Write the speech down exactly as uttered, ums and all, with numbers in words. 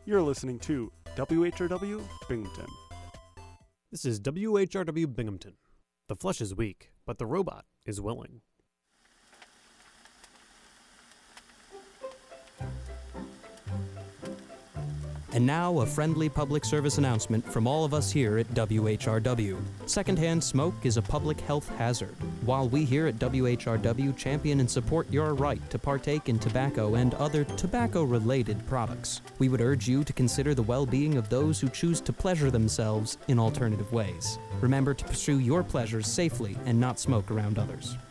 You're listening to W H R W Binghamton. This is W H R W Binghamton. The flesh is weak, but the robot is willing. And now, a friendly public service announcement from all of us here at W H R W. Secondhand smoke is a public health hazard. While we here at W H R W champion and support your right to partake in tobacco and other tobacco-related products, we would urge you to consider the well-being of those who choose to pleasure themselves in alternative ways. Remember to pursue your pleasures safely and not smoke around others.